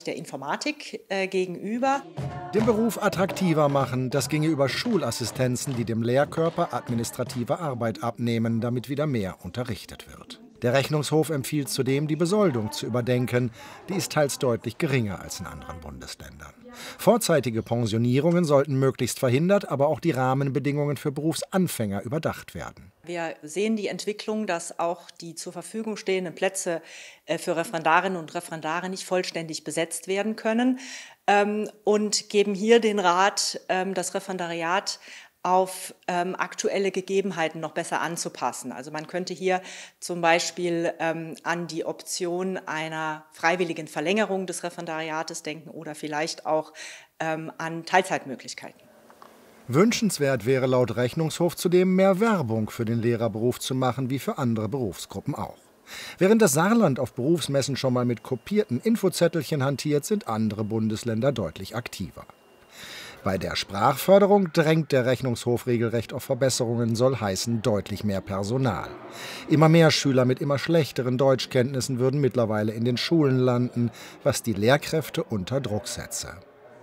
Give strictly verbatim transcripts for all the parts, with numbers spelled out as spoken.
der Informatik äh, gegenüber. Den Beruf attraktiver machen, das ginge über Schulassistenzen, die dem Lehrkörper administrative Arbeit abnehmen, damit wieder mehr unterrichtet wird. Der Rechnungshof empfiehlt zudem, die Besoldung zu überdenken. Die ist teils deutlich geringer als in anderen Bundesländern. Vorzeitige Pensionierungen sollten möglichst verhindert, aber auch die Rahmenbedingungen für Berufsanfänger überdacht werden. Wir sehen die Entwicklung, dass auch die zur Verfügung stehenden Plätze für Referendarinnen und Referendare nicht vollständig besetzt werden können und geben hier den Rat, das Referendariat auf ähm, aktuelle Gegebenheiten noch besser anzupassen. Also man könnte hier zum Beispiel ähm, an die Option einer freiwilligen Verlängerung des Referendariates denken oder vielleicht auch ähm, an Teilzeitmöglichkeiten. Wünschenswert wäre laut Rechnungshof zudem, mehr Werbung für den Lehrerberuf zu machen, wie für andere Berufsgruppen auch. Während das Saarland auf Berufsmessen schon mal mit kopierten Infozettelchen hantiert, sind andere Bundesländer deutlich aktiver. Bei der Sprachförderung drängt der Rechnungshof regelrecht auf Verbesserungen, soll heißen deutlich mehr Personal. Immer mehr Schüler mit immer schlechteren Deutschkenntnissen würden mittlerweile in den Schulen landen, was die Lehrkräfte unter Druck setze.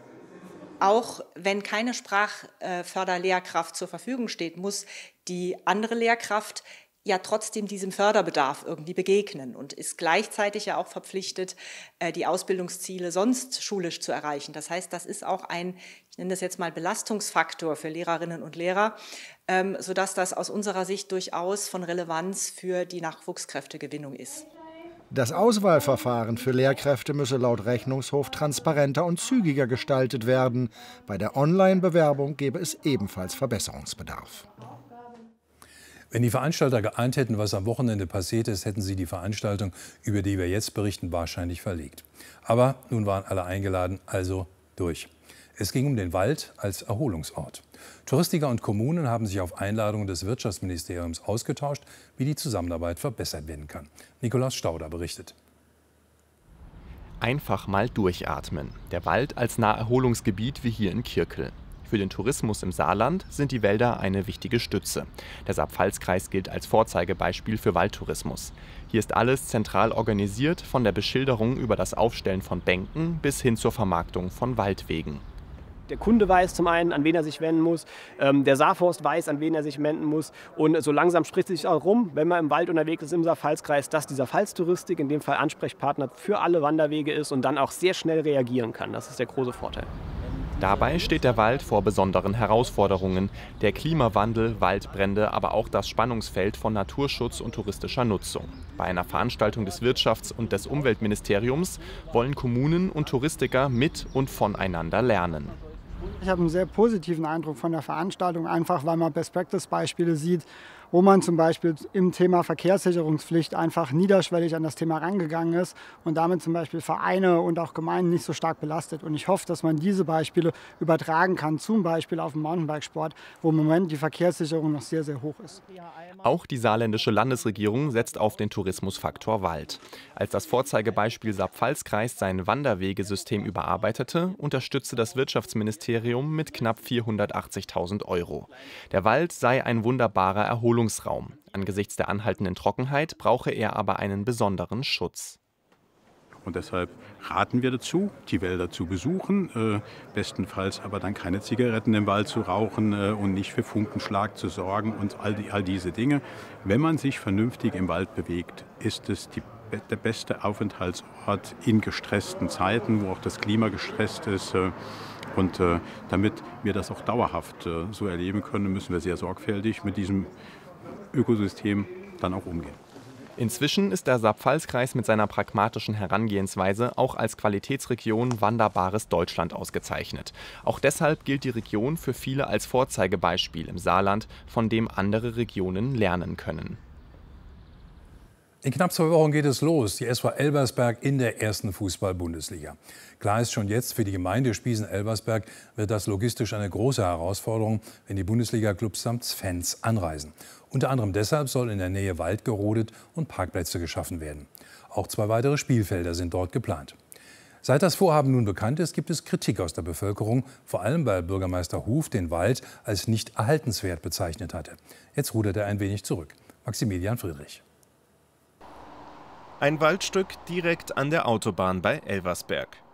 Auch wenn keine Sprachförderlehrkraft zur Verfügung steht, muss die andere Lehrkraft ja trotzdem diesem Förderbedarf irgendwie begegnen und ist gleichzeitig ja auch verpflichtet, die Ausbildungsziele sonst schulisch zu erreichen. Das heißt, das ist auch ein, ich nenne das jetzt mal Belastungsfaktor für Lehrerinnen und Lehrer, sodass das aus unserer Sicht durchaus von Relevanz für die Nachwuchskräftegewinnung ist. Das Auswahlverfahren für Lehrkräfte müsse laut Rechnungshof transparenter und zügiger gestaltet werden. Bei der Online-Bewerbung gäbe es ebenfalls Verbesserungsbedarf. Wenn die Veranstalter geahnt hätten, was am Wochenende passiert ist, hätten sie die Veranstaltung, über die wir jetzt berichten, wahrscheinlich verlegt. Aber nun waren alle eingeladen, also durch. Es ging um den Wald als Erholungsort. Touristiker und Kommunen haben sich auf Einladung des Wirtschaftsministeriums ausgetauscht, wie die Zusammenarbeit verbessert werden kann. Nikolaus Stauder berichtet. Einfach mal durchatmen. Der Wald als Naherholungsgebiet wie hier in Kirkel. Für den Tourismus im Saarland sind die Wälder eine wichtige Stütze. Der Saar-Pfalz-Kreis gilt als Vorzeigebeispiel für Waldtourismus. Hier ist alles zentral organisiert, von der Beschilderung über das Aufstellen von Bänken bis hin zur Vermarktung von Waldwegen. Der Kunde weiß zum einen, an wen er sich wenden muss, ähm, der Saarforst weiß, an wen er sich wenden muss. Und so langsam spricht sich auch rum, wenn man im Wald unterwegs ist im Saar-Pfalz-Kreis, dass dieser Pfalz-Touristik in dem Fall Ansprechpartner für alle Wanderwege ist und dann auch sehr schnell reagieren kann. Das ist der große Vorteil. Dabei steht der Wald vor besonderen Herausforderungen. Der Klimawandel, Waldbrände, aber auch das Spannungsfeld von Naturschutz und touristischer Nutzung. Bei einer Veranstaltung des Wirtschafts- und des Umweltministeriums wollen Kommunen und Touristiker mit und voneinander lernen. Ich habe einen sehr positiven Eindruck von der Veranstaltung, einfach weil man Best-Practice-Beispiele sieht, wo man zum Beispiel im Thema Verkehrssicherungspflicht einfach niederschwellig an das Thema rangegangen ist und damit zum Beispiel Vereine und auch Gemeinden nicht so stark belastet. Und ich hoffe, dass man diese Beispiele übertragen kann, zum Beispiel auf den Mountainbikesport, wo im Moment die Verkehrssicherung noch sehr, sehr hoch ist. Auch die saarländische Landesregierung setzt auf den Tourismusfaktor Wald. Als das Vorzeigebeispiel Saar-Pfalz-Kreis sein Wanderwegesystem überarbeitete, unterstützte das Wirtschaftsministerium mit knapp vierhundertachtzigtausend Euro. Der Wald sei ein wunderbarer Erholungsraum. Angesichts der anhaltenden Trockenheit brauche er aber einen besonderen Schutz. Und deshalb raten wir dazu, die Wälder zu besuchen, äh, bestenfalls aber dann keine Zigaretten im Wald zu rauchen äh, und nicht für Funkenschlag zu sorgen und all, die, all diese Dinge. Wenn man sich vernünftig im Wald bewegt, ist es die, der beste Aufenthaltsort in gestressten Zeiten, wo auch das Klima gestresst ist. Äh, und äh, damit wir das auch dauerhaft äh, so erleben können, müssen wir sehr sorgfältig mit diesem Ökosystem dann auch umgehen. Inzwischen ist der Saar-Pfalz-Kreis mit seiner pragmatischen Herangehensweise auch als Qualitätsregion Wanderbares Deutschland ausgezeichnet. Auch deshalb gilt die Region für viele als Vorzeigebeispiel im Saarland, von dem andere Regionen lernen können. In knapp zwei Wochen geht es los, die S V Elversberg in der ersten Fußball-Bundesliga. Klar ist schon jetzt, für die Gemeinde Spiesen-Elversberg wird das logistisch eine große Herausforderung, wenn die Bundesliga-Clubs samt Fans anreisen. Unter anderem deshalb soll in der Nähe Wald gerodet und Parkplätze geschaffen werden. Auch zwei weitere Spielfelder sind dort geplant. Seit das Vorhaben nun bekannt ist, gibt es Kritik aus der Bevölkerung, vor allem weil Bürgermeister Huf den Wald als nicht erhaltenswert bezeichnet hatte. Jetzt rudert er ein wenig zurück. Maximilian Friedrich. Ein Waldstück direkt an der Autobahn bei Elversberg.